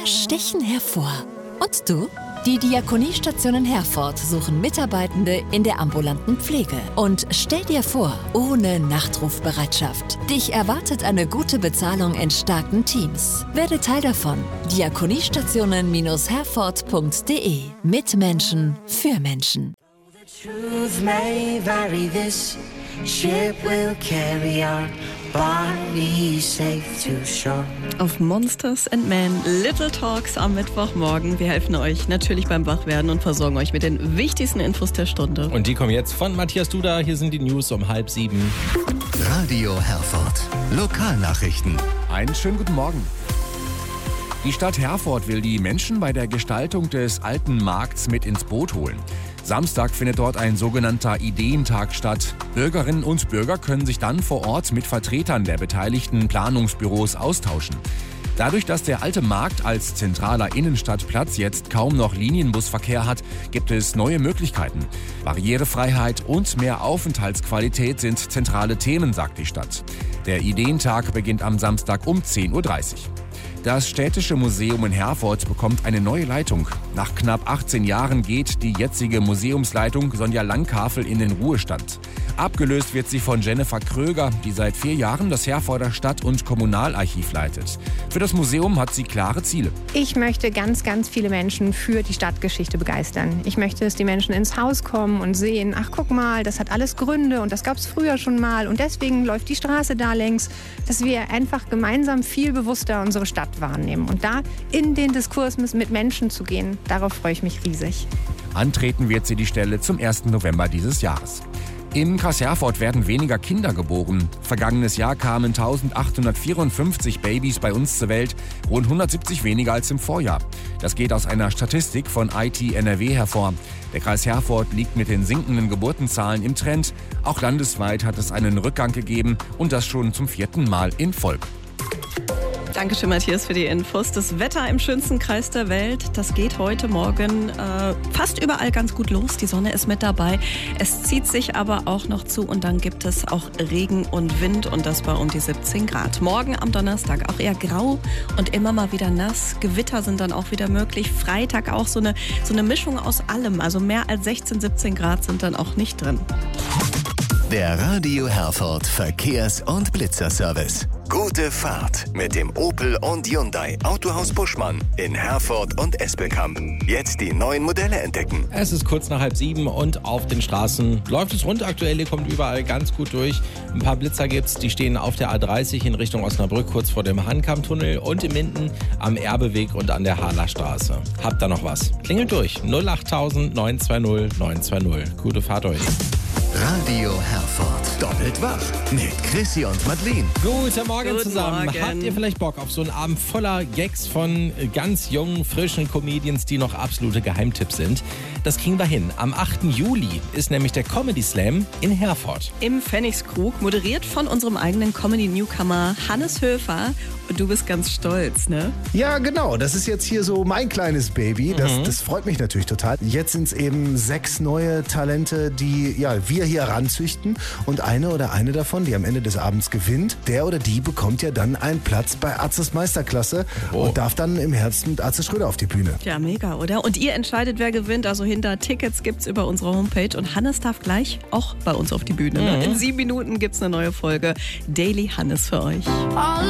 stechen hervor. Und du? Die Diakoniestationen Herford suchen Mitarbeitende in der ambulanten Pflege. Und stell dir vor, ohne Nachtrufbereitschaft. Dich erwartet eine gute Bezahlung in starken Teams. Werde Teil davon. Diakoniestationen-herford.de. Mit Menschen, für Menschen. Truth may vary, this ship will carry our bodies safe to shore. Auf Monsters and Men, Little Talks am Mittwochmorgen. Wir helfen euch natürlich beim Wachwerden und versorgen euch mit den wichtigsten Infos der Stunde. Und die kommen jetzt von Matthias Duda. Hier sind die News um 6:30. Radio Herford. Lokalnachrichten. Einen schönen guten Morgen. Die Stadt Herford will die Menschen bei der Gestaltung des alten Markts mit ins Boot holen. Samstag findet dort ein sogenannter Ideentag statt. Bürgerinnen und Bürger können sich dann vor Ort mit Vertretern der beteiligten Planungsbüros austauschen. Dadurch, dass der alte Markt als zentraler Innenstadtplatz jetzt kaum noch Linienbusverkehr hat, gibt es neue Möglichkeiten. Barrierefreiheit und mehr Aufenthaltsqualität sind zentrale Themen, sagt die Stadt. Der Ideentag beginnt am Samstag um 10:30 Uhr. Das Städtische Museum in Herford bekommt eine neue Leitung. Nach knapp 18 Jahren geht die jetzige Museumsleitung Sonja Langkafel in den Ruhestand. Abgelöst wird sie von Jennifer Kröger, die seit 4 Jahren das Herforder Stadt- und Kommunalarchiv leitet. Für das Museum hat sie klare Ziele. Ich möchte ganz, ganz viele Menschen für die Stadtgeschichte begeistern. Ich möchte, dass die Menschen ins Haus kommen und sehen, ach guck mal, das hat alles Gründe und das gab es früher schon mal und deswegen läuft die Straße da längs, dass wir einfach gemeinsam viel bewusster unsere Stadt wahrnehmen. Und da in den Diskurs mit Menschen zu gehen, darauf freue ich mich riesig. Antreten wird sie die Stelle zum 1. November dieses Jahres. Im Kreis Herford werden weniger Kinder geboren. Vergangenes Jahr kamen 1854 Babys bei uns zur Welt, rund 170 weniger als im Vorjahr. Das geht aus einer Statistik von IT NRW hervor. Der Kreis Herford liegt mit den sinkenden Geburtenzahlen im Trend. Auch landesweit hat es einen Rückgang gegeben und das schon zum 4. Mal in Folge. Dankeschön, Matthias, für die Infos. Das Wetter im schönsten Kreis der Welt, das geht heute Morgen fast überall ganz gut los. Die Sonne ist mit dabei. Es zieht sich aber auch noch zu und dann gibt es auch Regen und Wind und das bei um die 17 Grad. Morgen am Donnerstag auch eher grau und immer mal wieder nass. Gewitter sind dann auch wieder möglich. Freitag auch so eine Mischung aus allem. Also mehr als 16, 17 Grad sind dann auch nicht drin. Der Radio Herford Verkehrs- und Blitzerservice. Gute Fahrt mit dem Opel und Hyundai Autohaus Buschmann in Herford und Espelkamp. Jetzt die neuen Modelle entdecken. Es ist kurz nach 6:30 und auf den Straßen läuft es rund aktuell. Ihr kommt überall ganz gut durch. Ein paar Blitzer gibt's, die stehen auf der A30 in Richtung Osnabrück, kurz vor dem Hahnkammtunnel und in Minden am Erbeweg und an der Harlerstraße. Habt ihr noch was? Klingelt durch. 08000 920 920. Gute Fahrt euch. Radio Herford. Doppelt wach mit Chrissy und Madeleine. Guten Morgen zusammen. Morgen. Habt ihr vielleicht Bock auf so einen Abend voller Gags von ganz jungen, frischen Comedians, die noch absolute Geheimtipps sind? Das kriegen wir hin. Am 8. Juli ist nämlich der Comedy Slam in Herford. Im Pfennigskrug, moderiert von unserem eigenen Comedy-Newcomer Hannes Höfer. Und du bist ganz stolz, ne? Ja, genau. Das ist jetzt hier so mein kleines Baby. Das freut mich natürlich total. Jetzt sind es eben 6 neue Talente, die wir hier ranzüchten. Und eine davon, die am Ende des Abends gewinnt, der oder die bekommt ja dann einen Platz bei Atzes Meisterklasse und darf dann im Herbst mit Atze Schröder auf die Bühne. Ja, mega, oder? Und ihr entscheidet, wer gewinnt. Also hinter Tickets gibt's über unsere Homepage. Und Hannes darf gleich auch bei uns auf die Bühne. Ne? In 7 Minuten gibt's eine neue Folge Daily Hannes für euch.